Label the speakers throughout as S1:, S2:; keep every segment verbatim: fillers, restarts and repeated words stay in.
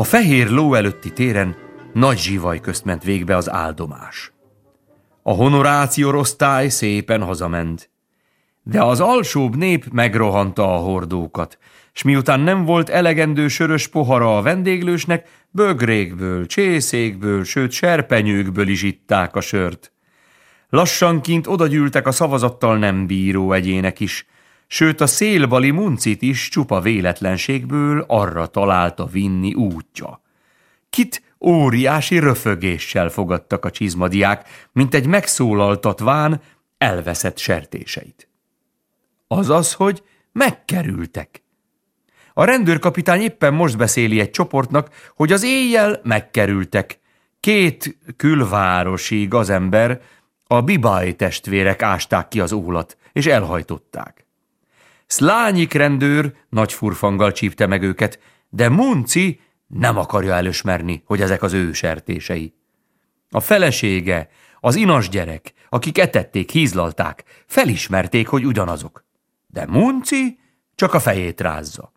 S1: A fehér ló előtti téren nagy zsivaj közt ment végbe az áldomás. A honoráciorosztály szépen hazament, de az alsóbb nép megrohanta a hordókat, s miután nem volt elegendő sörös pohara a vendéglősnek, bögrékből, csészékből, sőt serpenyőkből is itták a sört. Lassankint odagyűltek a szavazattal nem bíró egyének is, sőt a szélbali muncit is csupa véletlenségből arra találta vinni útja. Kit óriási röfögéssel fogadtak a csizmadiák, mint egy megszólaltatván elveszett sertéseit. Azaz, hogy megkerültek. A rendőrkapitány éppen most beszéli egy csoportnak, hogy az éjjel megkerültek. Két külvárosi gazember, a Bibaj testvérek ásták ki az ólat, és elhajtották. Szlányik rendőr nagy furfanggal csípte meg őket, de Munci nem akarja elösmerni, hogy ezek az ő sertései. A felesége, az inas gyerek, akik etették, hízlalták, felismerték, hogy ugyanazok. De Munci csak a fejét rázza.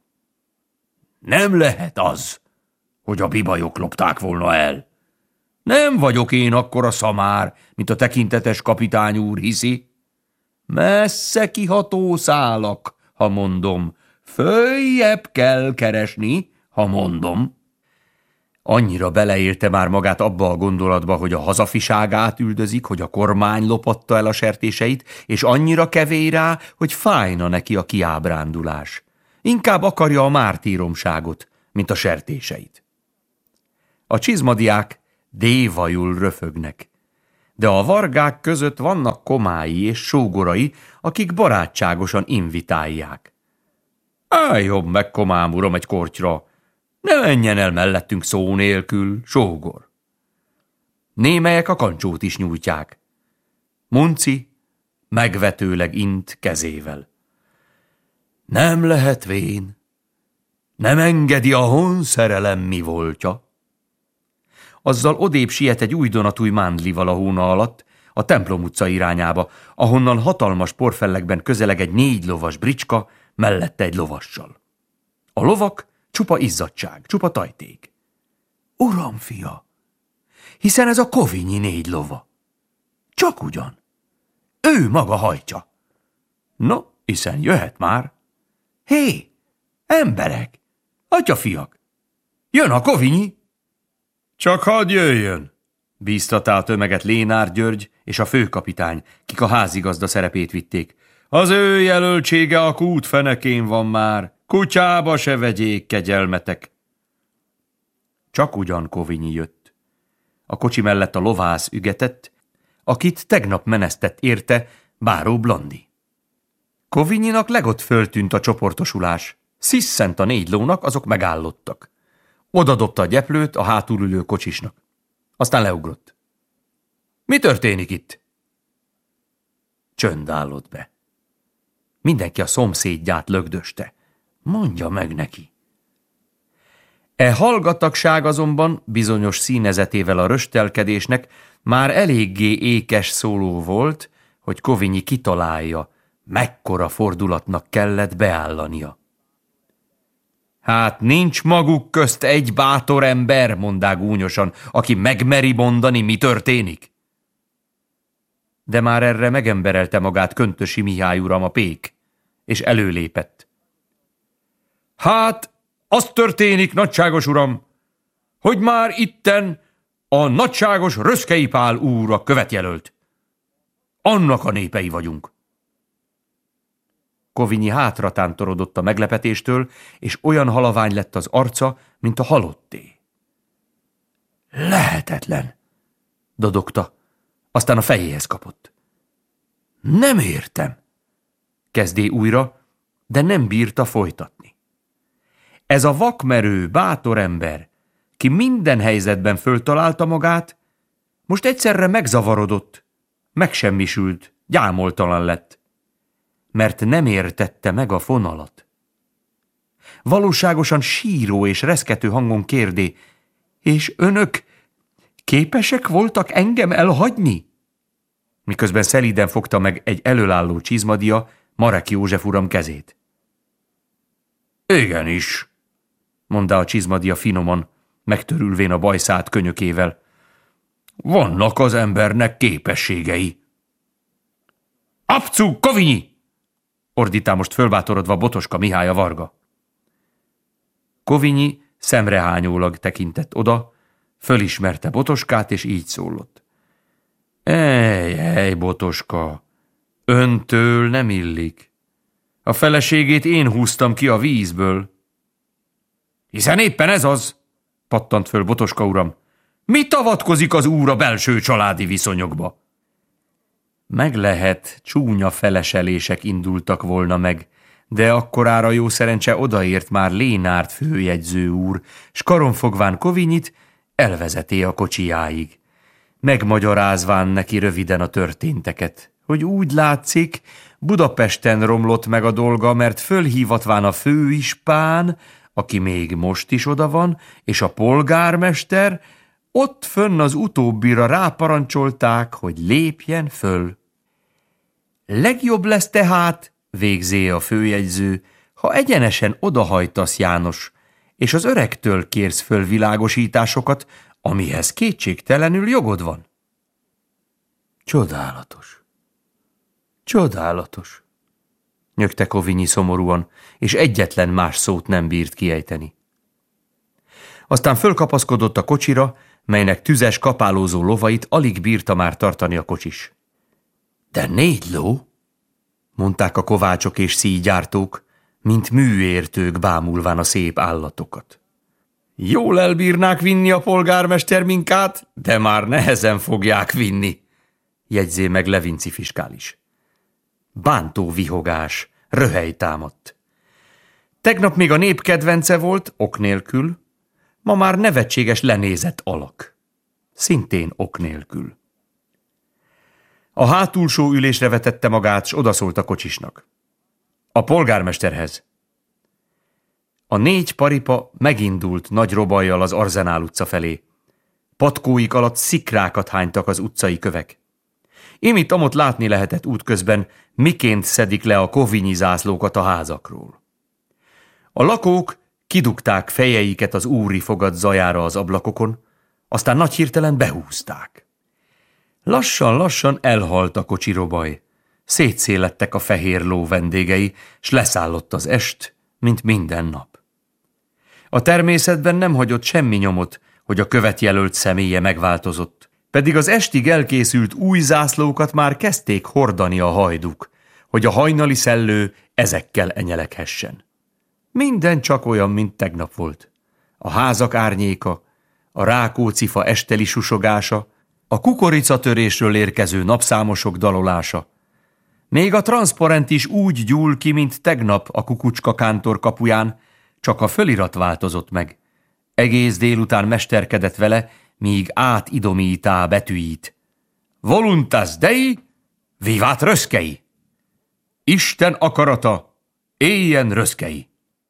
S1: Nem lehet az, hogy a bibajok lopták volna el. Nem vagyok én akkora szamár, mint a tekintetes kapitány úr hiszi. Messze kiható szálak, ha mondom. Följebb kell keresni, ha mondom. Annyira beleérte már magát abba a gondolatba, hogy a hazafiságát üldözik, hogy a kormány lopatta el a sertéseit, és annyira kevély rá, hogy fájna neki a kiábrándulás. Inkább akarja a mártíromságot, mint a sertéseit. A csizmadiák dévajul röfögnek, de a vargák között vannak komái és sógorai, akik barátságosan invitálják. Álljon meg, komám uram, egy kortyra, ne menjen el mellettünk szó nélkül, sógor. Némelyek a kancsót is nyújtják. Munci megvetőleg int kezével. Nem lehet vén, nem engedi a honszerelem mi voltja. Azzal odébb siet egy újdonatúj mándlival a hóna alatt, a templom utca irányába, ahonnan hatalmas porfellekben közeleg egy négy lovas bricska, mellette egy lovassal. A lovak csupa izzadság, csupa tajték. Uram, fia, hiszen ez a Kovinyi négy lova. Csak ugyan. Ő maga hajtja. No, hiszen jöhet már. Hé, emberek, atyafiak, jön a Kovinyi. Csak hadd jöjjön, bíztatá a tömeget Lénár György és a főkapitány, kik a házigazda szerepét vitték. Az ő jelöltsége a kút fenekén van már, kutyába se vegyék, kegyelmetek. Csak ugyan Kovinyi jött. A kocsi mellett a lovász ügetett, akit tegnap menesztett érte Báró Blandi. Kovinyinak legott föltűnt a csoportosulás. Sziszent a négy lónak, azok megállottak. Oda dobta a gyeplőt a hátul ülő kocsisnak. Aztán leugrott. Mi történik itt? Csönd állott be. Mindenki a szomszédját lögdöste. Mondja meg neki. E hallgatagság azonban bizonyos színezetével a röstelkedésnek már eléggé ékes szóló volt, hogy Kovinyi kitalálja, mekkora fordulatnak kellett beállania. Hát nincs maguk közt egy bátor ember, mondá gúnyosan, aki megmeri mondani, mi történik. De már erre megemberelte magát Köntösi Mihály uram a pék, és előlépett. Hát, az történik, nagyságos uram, hogy már itten a nagyságos Röszkei Pál úr a követjelölt. Annak a népei vagyunk. Kovinyi hátra tántorodott a meglepetéstől, és olyan halavány lett az arca, mint a halotté. Lehetetlen, dodogta, aztán a fejéhez kapott. Nem értem, kezdé újra, de nem bírta folytatni. Ez a vakmerő, bátor ember, ki minden helyzetben föltalálta magát, most egyszerre megzavarodott, megsemmisült, gyámoltalan lett, mert nem értette meg a fonalat. Valóságosan síró és reszkető hangon kérdé, és önök képesek voltak engem elhagyni? Miközben szelíden fogta meg egy előálló csizmadia Marek József uram kezét. Igenis, mondta a csizmadia finoman, megtörülvén a bajszát könyökével. Vannak az embernek képességei. Apcu, Kovinyi! Ordítál most fölbátorodva Botoska Mihály a Varga. Kovinyi szemrehányólag tekintett oda, fölismerte Botoskát, és így szólott. Ej, ej, Botoska, öntől nem illik. A feleségét én húztam ki a vízből. Hiszen éppen ez az, pattant föl Botoska uram. Mi avatkozik az úr a belső családi viszonyokba? Meg lehet, csúnya feleselések indultak volna meg, de akkorára jó szerencse odaért már Lénárt főjegyző úr, s karonfogván Kovinyit elvezeté a kocsijáig. Megmagyarázván neki röviden a történteket, hogy úgy látszik, Budapesten romlott meg a dolga, mert fölhívatván a főispán, aki még most is oda van, és a polgármester, ott fönn az utóbbira ráparancsolták, hogy lépjen föl. Legjobb lesz tehát, végzé a főjegyző, ha egyenesen odahajtasz, János, és az öregtől kérsz föl világosításokat, amihez kétségtelenül jogod van. Csodálatos, csodálatos, nyögte Kovinyi szomorúan, és egyetlen más szót nem bírt kiejteni. Aztán fölkapaszkodott a kocsira, melynek tüzes, kapálózó lovait alig bírta már tartani a kocsis. De négy ló, mondták a kovácsok és szígyártók, mint műértők bámulván a szép állatokat. Jól elbírnák vinni a polgármester minkát, de már nehezen fogják vinni, jegyzé meg Levinci fiskális. Bántó vihogás, röhely támadt. Tegnap még a nép kedvence volt, ok nélkül, ma már nevetséges lenézett alak. Szintén ok nélkül. A hátulsó ülésre vetette magát, s odaszólt a kocsisnak. A polgármesterhez. A négy paripa megindult nagy robajjal az Arzenál utca felé. Patkóik alatt szikrákat hánytak az utcai kövek. Imit amott látni lehetett útközben, miként szedik le a kovinyi zászlókat a házakról. A lakók kidugták fejeiket az úri fogad zajára az ablakokon, aztán nagy hirtelen behúzták. Lassan-lassan elhalt a kocsirobaj, szétszélettek a fehér ló vendégei, s leszállott az est, mint minden nap. A természetben nem hagyott semmi nyomot, hogy a követjelölt személye megváltozott, pedig az estig elkészült új zászlókat már kezdték hordani a hajduk, hogy a hajnali szellő ezekkel enyelekhessen. Minden csak olyan, mint tegnap volt. A házak árnyéka, a rákócifa esteli susogása, a kukoricatörésről érkező napszámosok dalolása. Még a transzparent is úgy gyúl ki, mint tegnap a kukucska kántor kapuján, csak a fölirat változott meg. Egész délután mesterkedett vele, míg átidomítá betűit. Voluntas Dei, vivat röszkei! Isten akarata, éljen röszkei!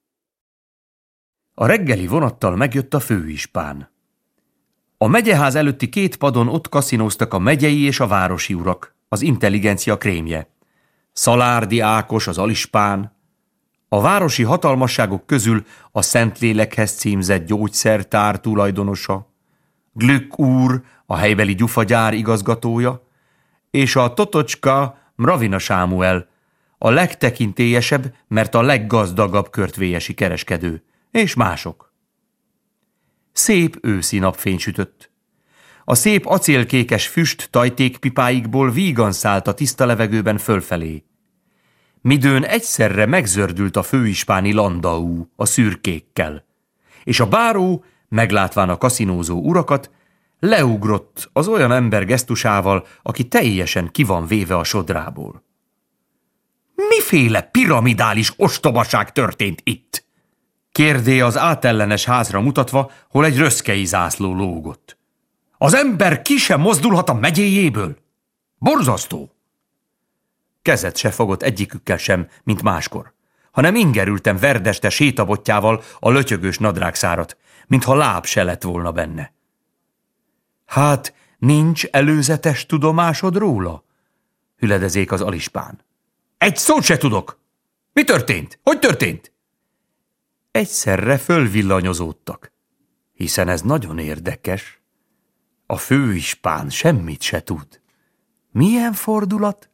S1: A reggeli vonattal megjött a főispán. A megyeház előtti két padon ott kaszinóztak a megyei és a városi urak, az intelligencia krémje. Szalárdi Ákos, az alispán, a városi hatalmasságok közül a Szentlélekhez címzett gyógyszertár tulajdonosa, Glück úr, a helybeli gyufagyár igazgatója, és a Totocska Mravina Sámuel, a legtekintélyesebb, mert a leggazdagabb körtvélyesi kereskedő, és mások. Szép őszi napfény sütött. A szép acélkékes füst tajtékpipáikból vígan szállt a tiszta levegőben fölfelé. Midőn egyszerre megzördült a főispáni landau a szürkékkel, és a báró, meglátván a kaszinózó urakat, leugrott az olyan ember gesztusával, aki teljesen ki van véve a sodrából. Miféle piramidális ostobaság történt itt? Kérdé az átellenes házra mutatva, hol egy röszkei zászló lógott. Az ember ki sem mozdulhat a megyéjéből? Borzasztó! Kezet se fogott egyikükkel sem, mint máskor, hanem ingerültem verdeste sétabottyával a lötyögős nadrágszárat, mintha láb se lett volna benne. Hát, nincs előzetes tudomásod róla? Hüledezék az alispán. Egy szót se tudok! Mi történt? Hogy történt? Egyszerre fölvillanyozódtak. hiszen ez nagyon érdekes. A főispán semmit se tud. Milyen fordulat?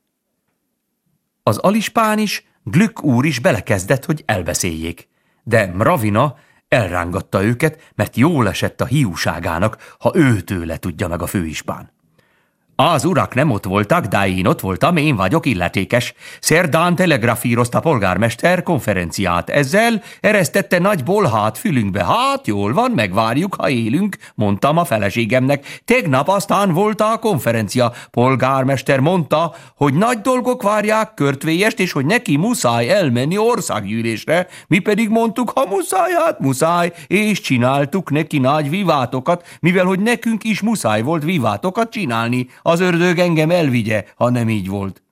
S1: Az alispán is, Glück úr is belekezdett, hogy elbeszéljék, de Mravina elrángatta őket, mert jól esett a hiúságának, ha őtőle tudja meg a főispán. Az urak nem ott voltak, de én ott voltam, én vagyok illetékes. Szerdán telegrafírozta a polgármester konferenciát. Ezzel eresztette nagy bolhát fülünkbe. Hát jól van, megvárjuk, ha élünk, mondtam a feleségemnek. Tegnap aztán volt a konferencia. Polgármester mondta, hogy nagy dolgok várják Körtvélyest, és hogy neki muszáj elmenni országgyűlésre. Mi pedig mondtuk, ha muszáj, hát muszáj, és csináltuk neki nagy vivátokat, mivel hogy nekünk is muszáj volt vivátokat csinálni. Az ördög engem elvigye, ha nem így volt.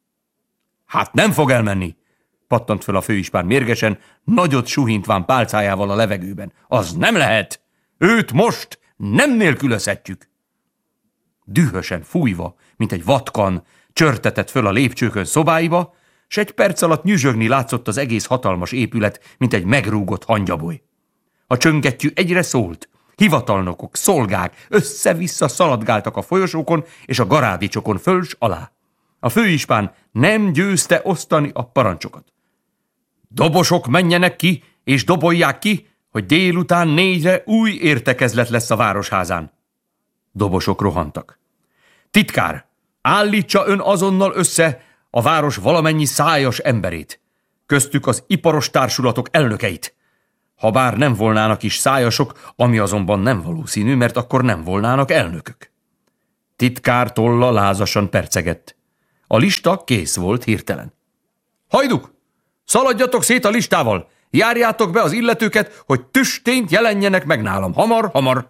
S1: Hát nem fog elmenni, pattant föl a főispán mérgesen, nagyot suhintván pálcájával a levegőben. Az nem lehet! Őt most nem nélkülözhetjük! Dühösen fújva, mint egy vatkan, csörtetett föl a lépcsőkön szobáiba, s egy perc alatt nyüzsögni látszott az egész hatalmas épület, mint egy megrúgott hangyaboly. A csöngettyű egyre szólt, hivatalnokok, szolgák össze-vissza szaladgáltak a folyosókon és a garádicsokon föl s alá. A főispán nem győzte osztani a parancsokat. Dobosok menjenek ki, és dobolják ki, hogy délután négyre új értekezlet lesz a városházán. Dobosok rohantak. Titkár, állítsa ön azonnal össze a város valamennyi szájas emberét, köztük az iparos társulatok elnökeit. Habár nem volnának is szájasok, ami azonban nem valószínű, mert akkor nem volnának elnökök. Titkár tolla lázasan percegett. A lista kész volt hirtelen. Hajduk! Szaladjatok szét a listával! Járjátok be az illetőket, hogy tüstént jelenjenek meg nálam. Hamar, hamar!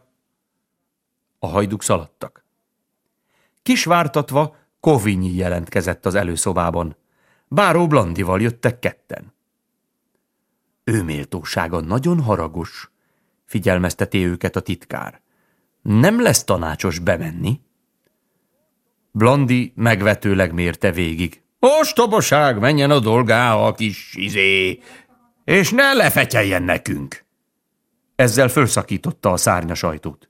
S1: A hajduk szaladtak. Kisvártatva Kovinyi jelentkezett az előszobában. Báró Blandival jöttek ketten. Ő méltósága nagyon haragos, figyelmezteti őket a titkár. Nem lesz tanácsos bemenni? Blandi megvetőleg mérte végig. Ostobaság, menjen a dolgá a kis izé, és ne lefetyeljen nekünk. Ezzel fölszakította a szárnyas ajtót.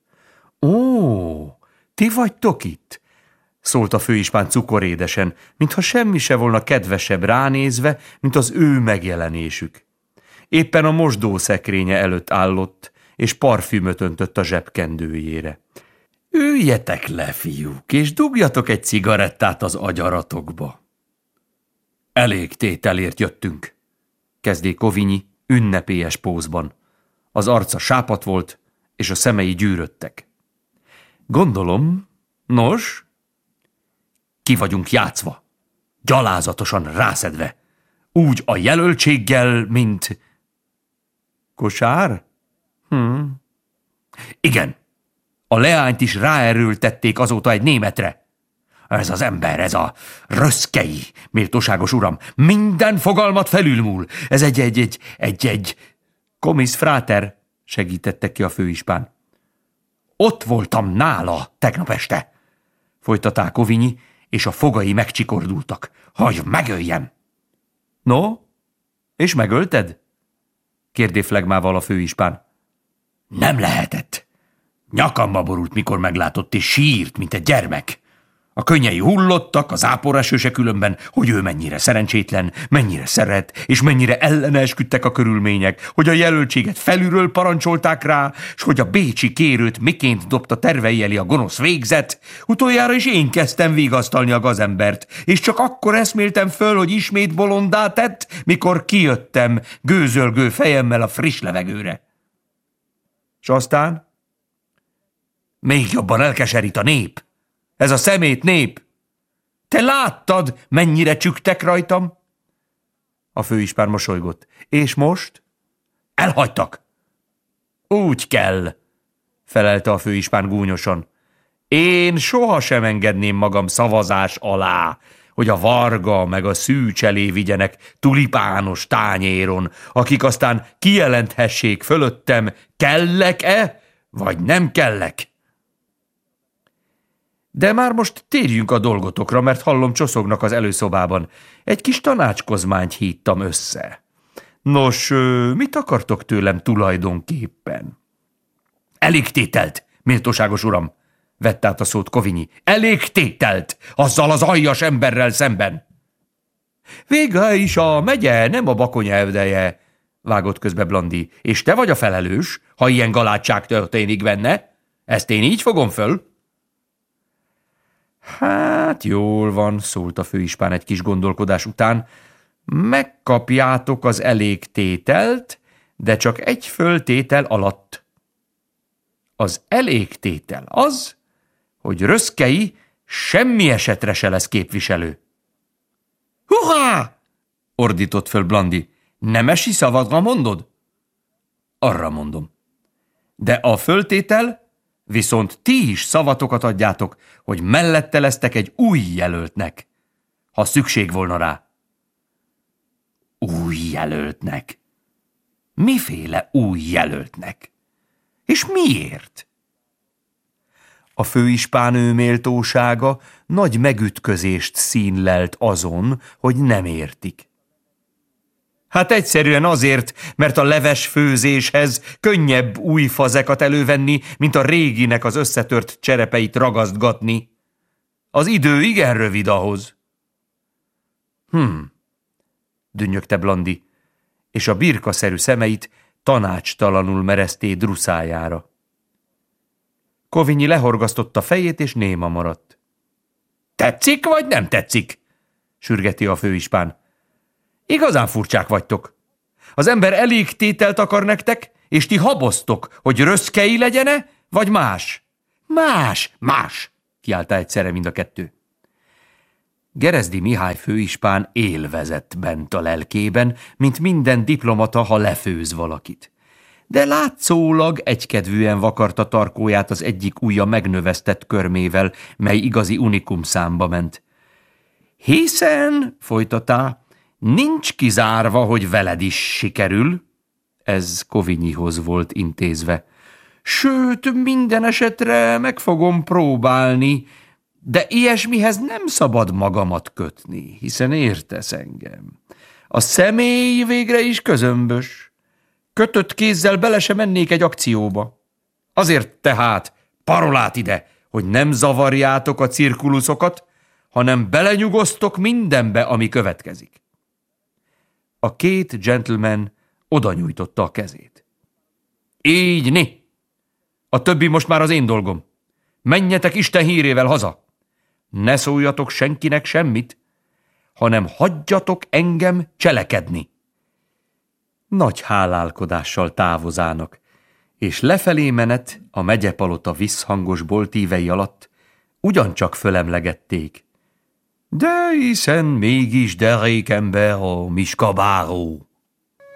S1: Ó, ti vagytok itt? Szólt a főispán cukorédesen, mintha semmi se volna kedvesebb ránézve, mint az ő megjelenésük. Éppen a mosdószekrénye előtt állott, és parfümöt öntött a zsebkendőjére. Üljetek le, fiúk, és dugjatok egy cigarettát az agyaratokba. Elég tételért jöttünk, kezdé Kovinyi ünnepélyes pózban. Az arca sápadt volt, és a szemei gyűrödtek. Gondolom, nos, ki vagyunk játszva, gyalázatosan rászedve, úgy a jelöltséggel, mint... Kosár? Hm. Igen, a leányt is ráerőltették azóta egy németre. Ez az ember, ez a röszkei, méltóságos uram, minden fogalmat felülmúl. Ez egy, egy, egy, egy, egy... Komisz fráter, segítette ki a főispán. Ott voltam nála tegnap este, folytatá Kovinyi, és a fogai megcsikordultak. Hogy megöljem! No, és megölted? Kérdé flegmával a főispán. Nem lehetett. Nyakamba borult, mikor meglátott, és sírt, mint egy gyermek. A könnyei hullottak, az áporeső se különben, hogy ő mennyire szerencsétlen, mennyire szeret, és mennyire ellene esküdtek a körülmények, hogy a jelöltséget felülről parancsolták rá, s hogy a bécsi kérőt miként dobta tervei elé a gonosz végzet. Utoljára is én kezdtem vigasztalni a gazembert, és csak akkor eszméltem föl, hogy ismét bolondá tett, mikor kijöttem gőzölgő fejemmel a friss levegőre. S aztán még jobban elkeserít a nép. Ez a szemét nép. Te láttad, mennyire csügtek rajtam? A főispán mosolygott. És most? Elhagytak. Úgy kell, felelte a főispán gúnyosan. Én sohasem engedném magam szavazás alá, hogy a Varga meg a Szűcs elé vigyenek tulipános tányéron, akik aztán kijelenthessék fölöttem, kellek-e, vagy nem kellek. De már most térjünk a dolgotokra, mert hallom, csoszognak az előszobában. Egy kis tanácskozmányt hívtam össze. Nos, mit akartok tőlem tulajdonképpen? Elég tételt, méltóságos uram, vett át a szót Covinyi. Elég tételt, azzal az aljas emberrel szemben. Végre is a megye, nem a bakony elvdeje, vágott közbe Blandi, és te vagy a felelős, ha ilyen galádság történik benne. Ezt én így fogom föl? Hát jól van, szólt a főispán egy kis gondolkodás után. Megkapjátok az elég tételt, de csak egy föltétel alatt. Az elég tétel az, hogy Röszkei semmi esetre se lesz képviselő. Hurrá! Ordított föl Blandi. Nemesi szavadra mondod? Arra mondom. De a föltétel, viszont ti is szavatokat adjátok, hogy mellette lesztek egy új jelöltnek, ha szükség volna rá. Új jelöltnek? Miféle új jelöltnek? És miért? A főispánő méltósága nagy megütközést színlelt azon, hogy nem értik. Hát egyszerűen azért, mert a leves főzéshez könnyebb új fazekat elővenni, mint a réginek az összetört cserepeit ragasztgatni. Az idő igen rövid ahhoz. Hm, dünnyögte Blandi, és a birkaszerű szemeit tanácstalanul mereszté druszájára. Covinyi lehorgasztotta fejét, és néma maradt. Tetszik, vagy nem tetszik? Sürgeti a főispán. Igazán furcsák vagytok. Az ember elég tételt akar nektek, és ti haboztok, hogy Röszkei legyene, vagy más? Más, más, kiáltá egyszerre mind a kettő. Gerezdi Mihály főispán élvezett bent a lelkében, mint minden diplomata, ha lefőz valakit. De látszólag egykedvűen vakarta tarkóját az egyik ujja megnövesztett körmével, mely igazi unikum számba ment. Hiszen, folytatá, nincs kizárva, hogy veled is sikerül. Ez Covinyihoz volt intézve. Sőt, minden esetre meg fogom próbálni, de ilyesmihez nem szabad magamat kötni, hiszen értesz engem. A személy végre is közömbös. Kötött kézzel bele se mennék egy akcióba. Azért tehát, parolát ide, hogy nem zavarjátok a cirkuluszokat, hanem belenyugosztok mindenbe, ami következik. A két gentleman oda nyújtotta a kezét. Így né! A többi most már az én dolgom. Menjetek Isten hírével haza! Ne szóljatok senkinek semmit, hanem hagyjatok engem cselekedni. Nagy hálálkodással távozának, és lefelé menet a megyepalota visszhangos boltívei alatt ugyancsak fölemlegették. De hiszen mégis derékember a Miskabáró.